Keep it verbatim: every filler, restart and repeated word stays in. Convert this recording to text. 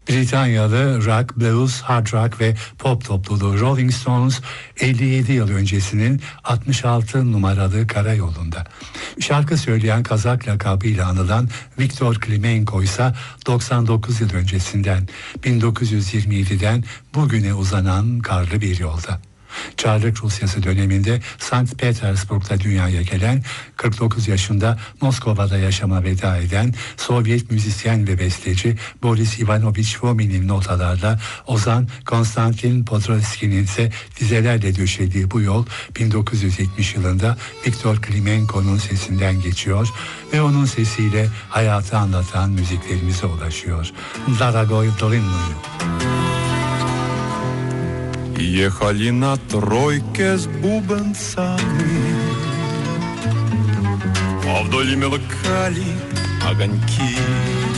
Britanyalı rock, blues, hard rock ve pop topluluğu Rolling Stones elli yedi yıl öncesinin altmış altı numaralı karayolunda. Şarkı söyleyen Kazak lakabıyla anılan Viktor Klimenko ise doksan dokuz yıl öncesinden bin dokuz yüz yirmi yediden bugüne uzanan karlı bir yolda. Çarlık Rusyası döneminde Sankt Petersburg'da dünyaya gelen, kırk dokuz yaşında Moskova'da yaşama veda eden Sovyet müzisyen ve besteci Boris Ivanovich Fomin'in notalarla ozan Konstantin Podolski'nin ise dizelerle döşediği bu yol bin dokuz yüz yetmiş yılında Viktor Klimenko'nun sesinden geçiyor ve onun sesiyle hayatı anlatan müziklerimize ulaşıyor. Daragoy Dolino'yu. Ехали на тройке с бубенцами, а вдоль мелькали огоньки.